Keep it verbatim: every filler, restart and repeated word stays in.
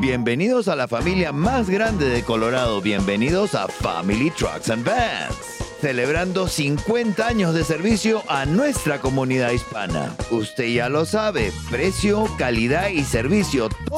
Bienvenidos a la familia más grande de Colorado. Bienvenidos a Family Trucks and Vans. Celebrando cincuenta años de servicio a nuestra comunidad hispana. Usted ya lo sabe, precio, calidad y servicio.